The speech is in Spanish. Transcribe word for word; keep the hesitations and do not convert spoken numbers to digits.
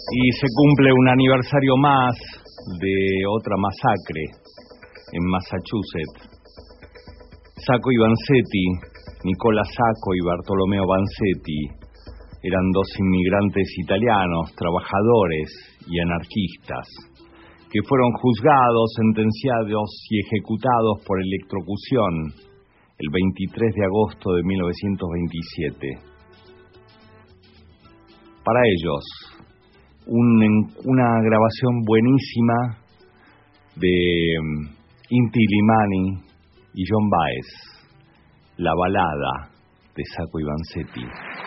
Y se cumple un aniversario más de otra masacre en Massachusetts. Sacco y Vanzetti, Nicola Sacco y Bartolomeo Vanzetti, eran dos inmigrantes italianos, trabajadores y anarquistas, que fueron juzgados, sentenciados y ejecutados por electrocución el veintitrés de agosto de mil novecientos veintisiete. Para ellos, un, una grabación buenísima de Inti Illimani y John Baez, la balada de Sacco y Vanzetti.